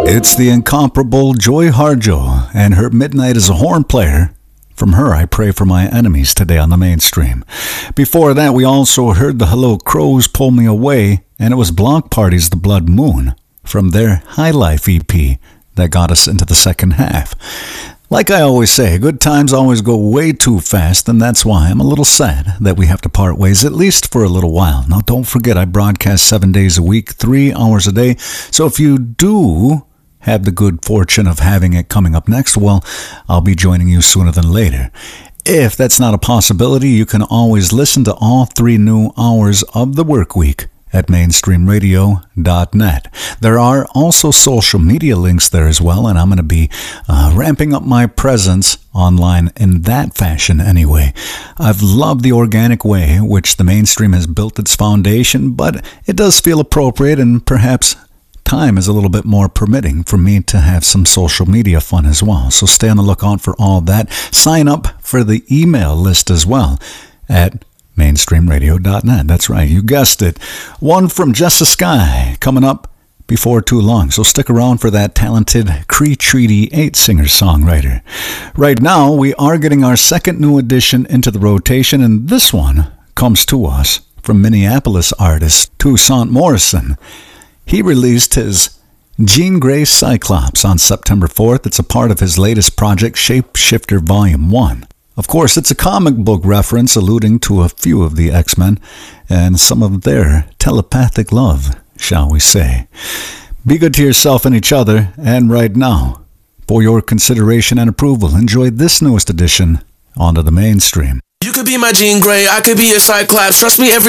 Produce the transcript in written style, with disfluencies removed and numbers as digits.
It's the incomparable Joy Harjo and her Midnight as a Horn Player. From her, I Pray for My Enemies today on the mainstream. Before that, we also heard the Hello Crows Pull Me Away, and it was Block Party's The Blood Moon from their High Life EP that got us into the second half. Like I always say, good times always go way too fast, and that's why I'm a little sad that we have to part ways, at least for a little while. Now, don't forget, I broadcast 7 days a week, 3 hours a day, so if you do have the good fortune of having it coming up next, well, I'll be joining you sooner than later. If that's not a possibility, you can always listen to all 3 new hours of the work week at mainstreamradio.net. There are also social media links there as well, and I'm going to be ramping up my presence online in that fashion anyway. I've loved the organic way in which the mainstream has built its foundation, but it does feel appropriate, and perhaps time is a little bit more permitting for me to have some social media fun as well. So stay on the lookout for all that. Sign up for the email list as well at mainstreamradio.net. That's right, you guessed it. One from Just the Sky coming up before too long, so stick around for that talented Cree Treaty 8 singer-songwriter. Right now, we are getting our second new addition into the rotation, and this one comes to us from Minneapolis artist Toussaint Morrison. He released his Jean Grey Cyclops on September 4th. It's a part of his latest project, Shapeshifter Volume 1. Of course, it's a comic book reference alluding to a few of the X-Men and some of their telepathic love, shall we say. Be good to yourself and each other, and right now, for your consideration and approval, enjoy this newest edition onto the mainstream. You could be my Jean Grey, I could be your Cyclops. Trust me, every